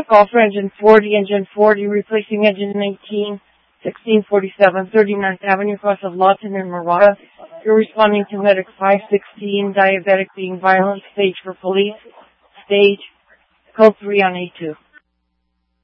call for engine 40, replacing engine 19, 1647, 39th Avenue, across of Lawton and Marauda. You're responding to medic 516, diabetic being violent, stage for police, stage, code 3 on A2.